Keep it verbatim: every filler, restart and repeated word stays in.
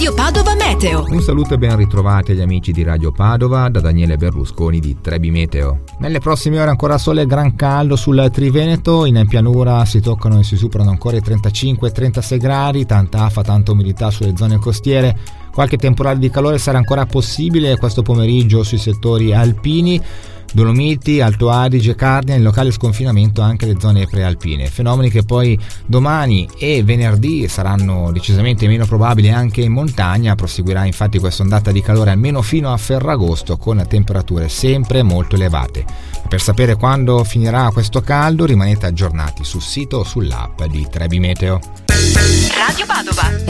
Radio Padova Meteo. Un saluto e ben ritrovati agli amici di Radio Padova da Daniele Berlusconi di Trebi Meteo. Nelle prossime ore ancora sole e gran caldo sul Triveneto, in pianura si toccano e si superano ancora i trentacinque trentasei gradi, tanta afa, tanta umidità sulle zone costiere. Qualche temporale di calore sarà ancora possibile questo pomeriggio sui settori alpini, Dolomiti, Alto Adige, Carnia, in locale sconfinamento anche le zone prealpine. Fenomeni che poi domani e venerdì saranno decisamente meno probabili anche in montagna. Proseguirà infatti questa ondata di calore almeno fino a Ferragosto, con temperature sempre molto elevate. Per sapere quando finirà questo caldo rimanete aggiornati sul sito o sull'app di Trebi Meteo. Radio Padova.